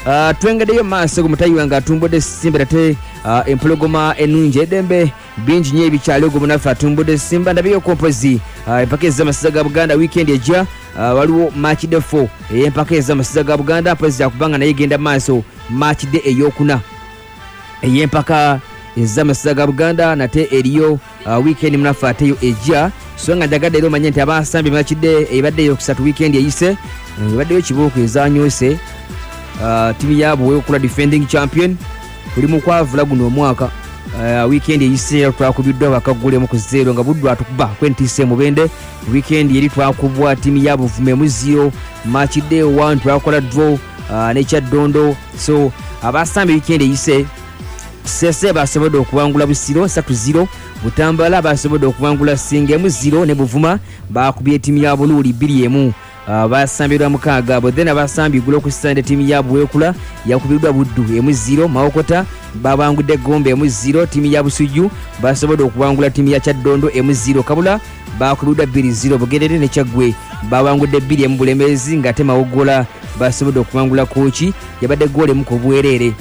Twengedeyo maaso gumutayi wange atumbudde Simba ate empologoma ennungi edembe bingi nnyo ebikyali ogwo munaffe atumbudde Simba. Ndabeyo kompozi empaka ez'amasiza ga Buganda weekend ejja waliwo match day 4 ey'empaka ez'amasiza ga Buganda pozi yakubanga naye genda maaso match day ey'okuna ey'empaka ez'amasiza ga Buganda nate eriyo weekend munaffe ateyo ejja so nga njagadde era omanye nti abasambi match day ebadde eyokusatu weekend eyise ebaddeyo kibuuku ezanyoose timu yaabwe wekula defending champion tuli mu kwavula guno omwaka weekend eyise twakubiddwa bakagulemu ku 0 nga buddu atukuba kwentise mubende weekend yeri twakubwa timu yaabwe vumemu 0 match day 1 twakola draw n'ekyaddondo so abasambi weekend eyise Sese basobodde okuwangula Busiro 3-0 Butambala basobodde okuwangula Singemu 0 ne Buvuma bakubye timu ya Bululi 2-1 basambirwa mukaaga bo then abasambi gulo ku Sunday timu ya Bwekula yakubirwa Buddu 0 Mawokota babangudde Gombe 0 timu ya Busuju basobodde okuwangula timu ya Kyaddondo 0 Kabula bakubirwa 2-0 Bugerere ne Kyagwe babangudde 2 Bulemezi ngate Mawogola basobodde okuwangula Kochi yabadde gole mu kubwerere.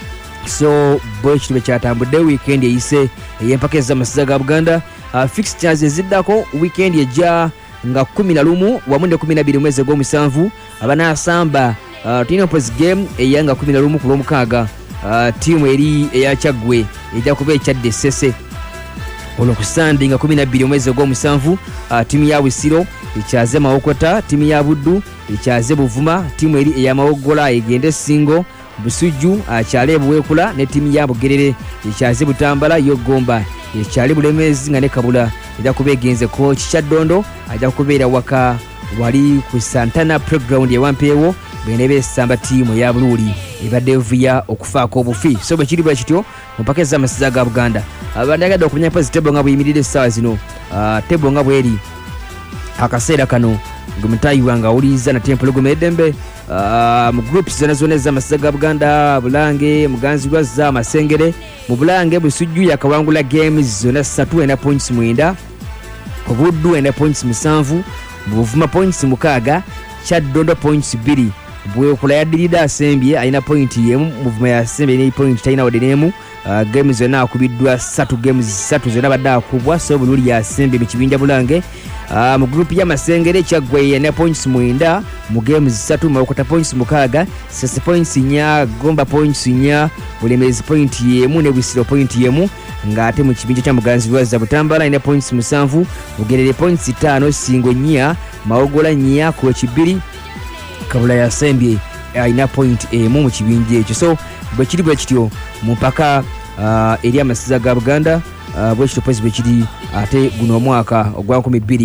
So boy kitube kyatambudde weekend eyise ey'empaka ez'amasiza ga Buganda fixtures eziddako weekend ejja nga 11 wamu ne 12 mwezi gw'omusanvu abanasamba tulina opposite game eyanga 11 ku lw'omukaaga tiimu eri eya Kyagwe ejja kuba ekyadde Sese olwo ku Sunday nga 12 mwezi gw'omusanvu tiimu ya Busiro ekyaze Mawokota tiimu ya Buddu ekyaze Buvuma tiimu eri eya Mawogola egende Singo Busuju akyale Bwekula ne timu ya Bugerere ekyaze Butambala yogomba ekyale Bulemezi nga ne Kabula ejja kubegenze ko Kyaddondo ajja kubeera waka wali ku Santana playground ya Wampeewo bene besamba timu ya Bululi ebadde vuya okufaako obufi so bwe kiri bwe kityo mpaka ez'amasiza ga Buganda abandagadde okumanya positive nga buyimiridde essaawa zino tebo nga bweri akaseera kano gumutayi wange awuliriza na tempologoma edembe mu groups zona ez'amasiza ga Buganda Bulange Muganzirwazza Masengere mu Bulange Busujju yakawangula games zona 3 ena points 9 Obuddu ena points 7 Buvuma points 6 Kyaddondo points 2 Bwekula yadirida asembye alina point yemu Buvuma yasembye ne point taina wadenemu games zona akubiddwa 3 games 3 zona badde akubwa so Bululi yasembye mu kibinja Bulange mu group ya Masengere Kyagwe ena points 9 mu games 3 Mawokota points 6 Sese points 4 Gomba points 4 Bulemezi point yemu ne Busiro point yemu ngate mu kibinja kya Muganzirwazza Butambala ina points 7 Bugerere points 5 Singo 4 Mawogola 4 Kochi 2 Kabula yasembye ina point mu kibinja ekyo so bwe kiri bwe kityo mu mpaka eri amasiza ga Buganda bwe kityo pozi bwe kiri ate guno omwaka ogwa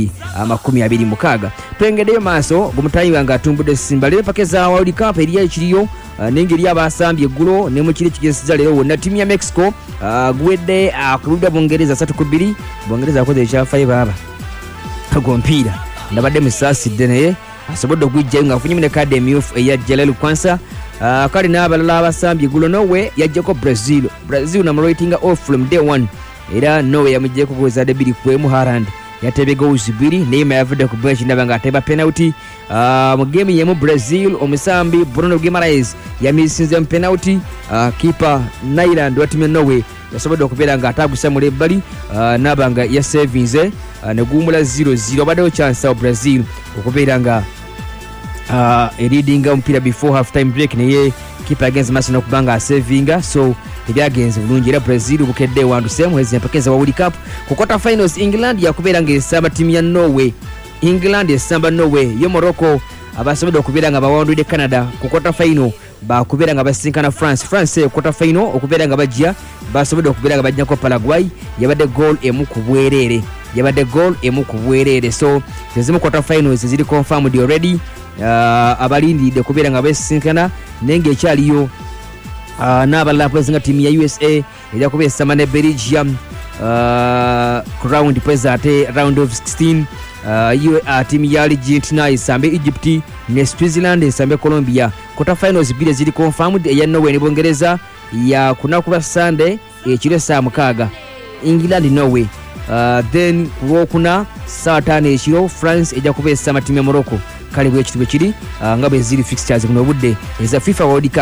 2026 twengedeyo maaso gumutayi wange atumbudde Simba lero mpaka za World Cup eri ekiriyo n'engeri abasambye eggulo ne mu kiri kigesiza lero wonna timu ya Mexico guwedde akuludda Bungereza 3-2 Bungereza akoze ekyafayo baba agompiira ndabadde musaasidde naye asobodde okugijjayo ng'afunye ne kadi emyufu eya Jalel Kwansa kale n'abalala abasambye eggulo Norway yajjako Brazil namuratinga off from day 1 era Norway yamujjeko goza de 2-1 Haaland yatebe goals 2 Neymar yavudde ku bench ndaba nga ateba penalty mu game yemu Brazil omusambi Bruno Guimaraes yamisinze mu penalty keeper Nyland wa timu Norway yasobodde okubeera nga atagusa mu lebbali nabanga ya savinze ne gumula 0-0 baddeyo chance ya Brazil okubeera nga leading omupiira before half time break naye keeper against Mason okubanga savinga so ebyagenze bulungi era Brazil bukedde wanduse mwezi mpakeza wa World Cup ku quarter finals England yakubeera nga esamba timu ya Norway England esamba Norway yo Morocco abasobodde okubeera nga bawandudde Canada ku quarter final bakubeera nga basinkana France quarter final okubeera nga bajja basobodde okubeera nga bajja ko Paraguay yabadde goal emu ku bwerere so tezimu quarter finals ziri confirmed already abalindidde kubeera nga basinkana nenge ekyaliyo n'abalala nga timu ya USA ejja kuba esamba ne Belgium round ate round of 16 timu ya Argentina esambe Egypt ne Switzerland esambe Colombia quarter finals 2 ziri confirmed eya Norway ne Bungereza ya kunaku lwa Sunday ekiro saa 6 England Norway then kulwokuna saa 5 ekiro France ejja kuba esamba timu ya Morocco kale bwe kitwe kiri nga bwe ziri fixtures kuno budde eza FIFA World Cup